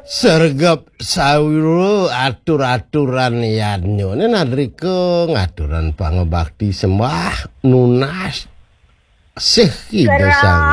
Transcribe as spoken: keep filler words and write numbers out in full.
Sergap sawiro atur-aturan yanyo nalika ngaturan pangabakti sembah nunas sih ki